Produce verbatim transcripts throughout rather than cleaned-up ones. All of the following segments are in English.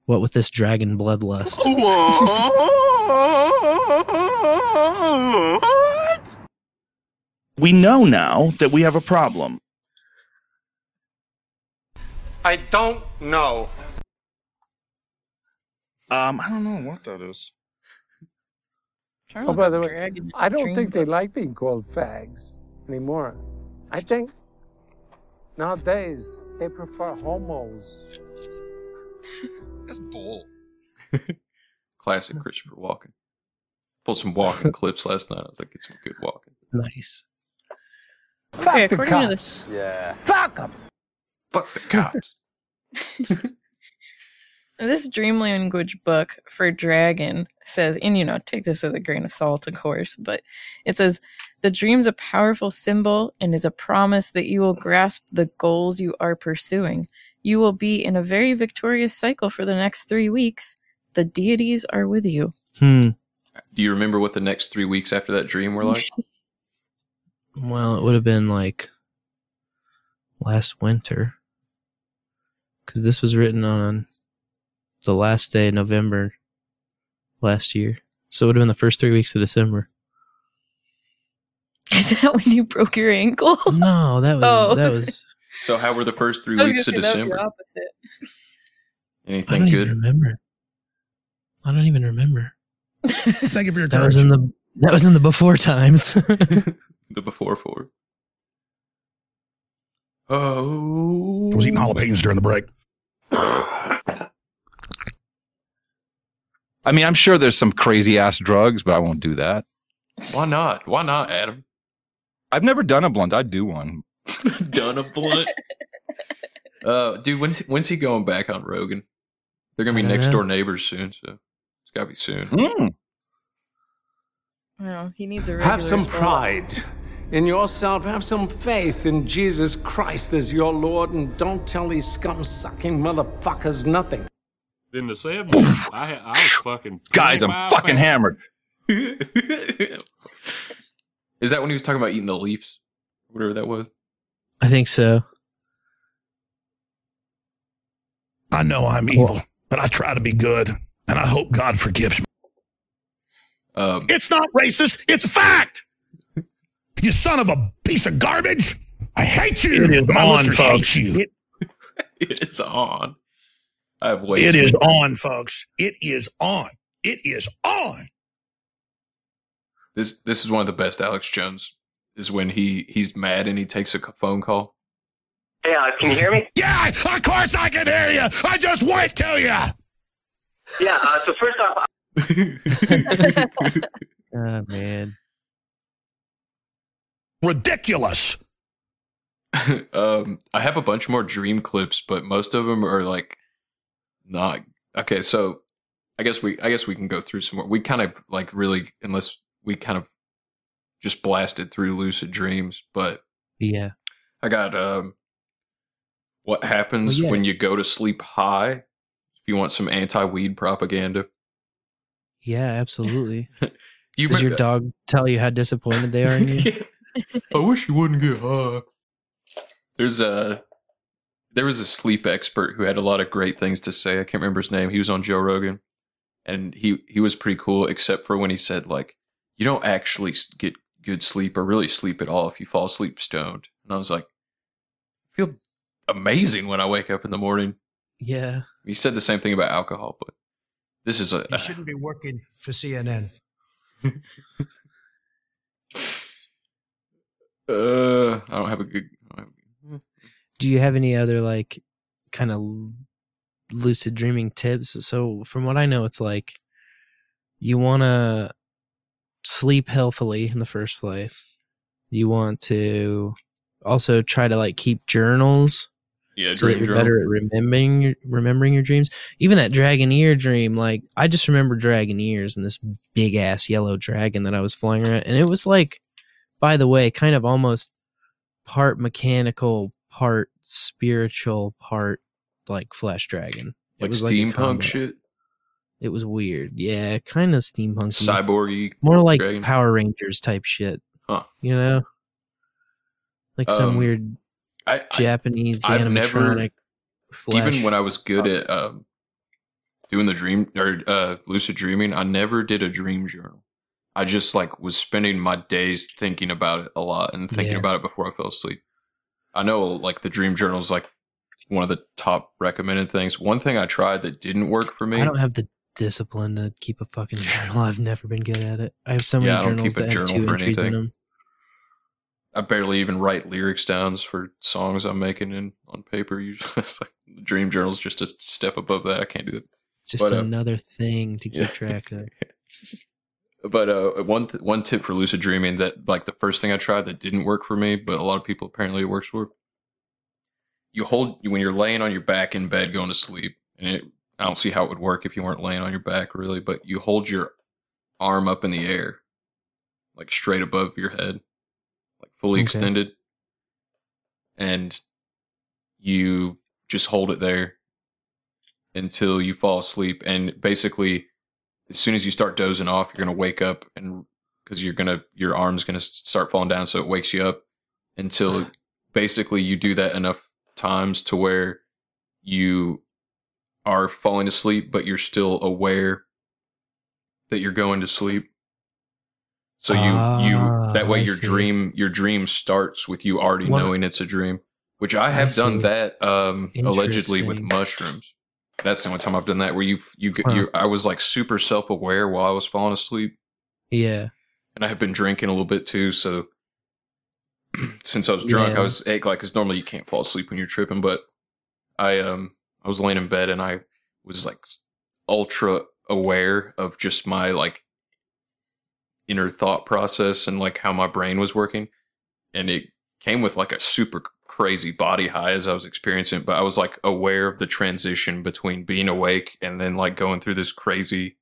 What with this dragon bloodlust? What? We know now that we have a problem. I don't know. Um, I don't know what that is. Oh, by the way, I don't think they like being called fags anymore. I think nowadays they prefer homos. That's bull. Classic Christopher Walken. Pulled some walking clips last night. I was like, get some good walking. Nice. Fuck Okay, the according to cops. this- Yeah. Fuck them. Fuck the cops. This dream language book for dragon says, and you know, take this with a grain of salt, of course, but it says, the dream's a powerful symbol and is a promise that you will grasp the goals you are pursuing. You will be in a very victorious cycle for the next three weeks. The deities are with you. Hmm. Do you remember what the next three weeks after that dream were like? Well, it would have been like last winter. Because this was written on the last day of November last year. So it would have been the first three weeks of December. Is that when you broke your ankle? No, that was Oh. that was So how were the first three I was weeks of gonna say that was the December? opposite. I Anything don't good? even remember. I don't even remember. Thank you for your That courage. was in the that was in the before times. The before four. Oh. I was eating jalapenos during the break. I mean, I'm sure there's some crazy ass drugs, but I won't do that. Why not? Why not, Adam? I've never done a blunt. I'd do one. Done a blunt. Uh, dude, when's when's he going back on Rogan? They're gonna be I don't next know. door neighbors soon, so it's gotta be soon. Mm. No, he needs a regular Have some soul. pride in yourself. Have some faith in Jesus Christ as your Lord, and don't tell these scum-sucking motherfuckers nothing. In the seventies, I, I was fucking. Guys, I'm twenty-five fucking pounds. hammered. Is that when he was talking about eating the Leafs? Whatever that was. I think so. I know I'm evil, but I try to be good, and I hope God forgives me. Um, It's not racist. It's a fact. You son of a piece of garbage. I hate you. It is My on, listeners folks. hate you. it's on. I have way It too is many- on, folks. It is on. It is on. This this is one of the best Alex Jones. Is when he he's mad and he takes a c- phone call. Hey, Alex, can you hear me? Yeah, of course I can hear you. I just went to you. Yeah, uh, so first off, Oh man. Ridiculous. um, I have a bunch more dream clips, but most of them are like not okay. So I guess we I guess we can go through some more. We kind of like really unless we kind of just blasted through lucid dreams, but Yeah. I got um, what happens Well, yeah. when you go to sleep high. If you want some anti-weed propaganda, Yeah, absolutely. you Does your remember- dog tell you how disappointed they are in you? I wish you wouldn't get high. There's a there was a sleep expert who had a lot of great things to say. I can't remember his name. He was on Joe Rogan, and he he was pretty cool, except for when he said like, you don't actually s- get good sleep or really sleep at all if you fall asleep stoned. And I was like, I feel amazing when I wake up in the morning. Yeah. He said the same thing about alcohol, but this is a You shouldn't be working for C N N. uh, I don't have a good. Do you have any other like kind of lucid dreaming tips? So from what I know, it's like you want to sleep healthily in the first place. You want to also try to like keep journals. Yeah, so that dream you're journal. better at remembering your, remembering your dreams. Even that dragon ear dream, like I just remember dragon ears and this big ass yellow dragon that I was flying around, and it was like, by the way, kind of almost part mechanical, part spiritual, part like flesh dragon. It Like was a steampunk combo. shit? It was weird, yeah, kind of steampunk, Cyborgy more like dragon? Power Rangers type shit. Huh. You know, like some Um, weird I, Japanese I've animatronic. never, flesh. even when I was good at um, doing the dream or uh, lucid dreaming, I never did a dream journal. I just like was spending my days thinking about it a lot and thinking Yeah. about it before I fell asleep. I know like the dream journal is like one of the top recommended things. One thing I tried that didn't work for me. I don't have the discipline to keep a fucking journal. I've never been good at it. I have so many Yeah, I don't journals keep a that have journal two for entries in anything. them. I barely even write lyrics down for songs I'm making in on paper. Usually, it's like the dream journal's just a step above that. I can't do it. It's just But, uh, another thing to keep yeah. track of. But uh, one th- one tip for lucid dreaming that like the first thing I tried that didn't work for me, but a lot of people apparently it works for. You hold when you're laying on your back in bed going to sleep, and it, I don't see how it would work if you weren't laying on your back really, but you hold your arm up in the air, like straight above your head, like fully Okay. extended, and you just hold it there until you fall asleep. And basically, as soon as you start dozing off, you're gonna wake up, and because you're gonna your arm's gonna start falling down, so it wakes you up until basically you do that enough times to where you are falling asleep, but you're still aware that you're going to sleep. So you you Ah, that way I your see. dream your dream starts with you already What- knowing it's a dream, which I I have done see. that um, allegedly with Interesting. mushrooms. That's the only time I've done that where you you Huh. you I was like super self aware while I was falling asleep, Yeah. and I had been drinking a little bit too. So since I was drunk, Yeah. I was like, because normally you can't fall asleep when you're tripping, but I um I was laying in bed and I was like ultra aware of just my like inner thought process and like how my brain was working, and it came with like a super crazy body high as I was experiencing it, but I was like aware of the transition between being awake and then like going through this crazy,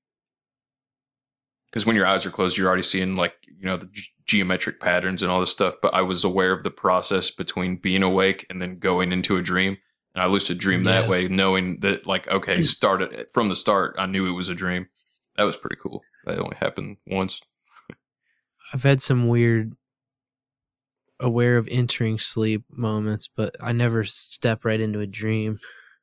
because when your eyes are closed you're already seeing like, you know, the ge- geometric patterns and all this stuff, but I was aware of the process between being awake and then going into a dream, and I lucid dream that Yeah. way, knowing that like, okay, started from the start I knew it was a dream. That was pretty cool. That only happened once. I've had some weird aware of entering sleep moments, but I never step right into a dream.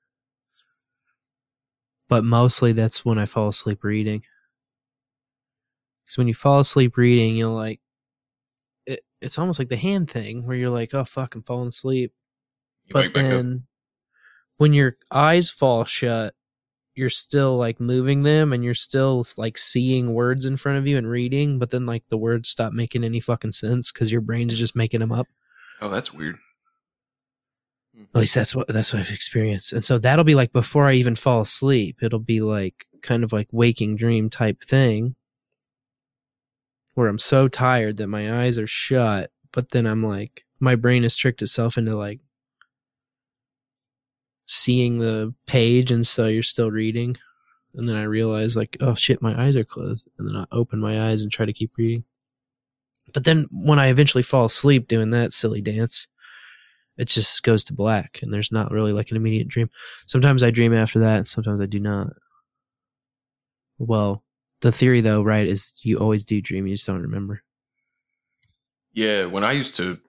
But mostly that's when I fall asleep reading. Because when you fall asleep reading, you'll like, it, it's almost like the hand thing where you're like, oh fuck, I'm falling asleep. You But wake back up. then when your eyes fall shut, you're still like moving them and you're still like seeing words in front of you and reading, but then like the words stop making any fucking sense because your brain's just making them up. Oh, that's weird. At least that's what that's what I've experienced. And so that'll be like before I even fall asleep. It'll be like kind of like waking dream type thing where I'm so tired that my eyes are shut, but then I'm like, my brain has tricked itself into like seeing the page, and so you're still reading. And then I realize like, oh shit, my eyes are closed. And then I open my eyes and try to keep reading. But then when I eventually fall asleep doing that silly dance, it just goes to black and there's not really like an immediate dream. Sometimes I dream after that and sometimes I do not. Well, the theory though, right, is you always do dream, you just don't remember. Yeah, when I used to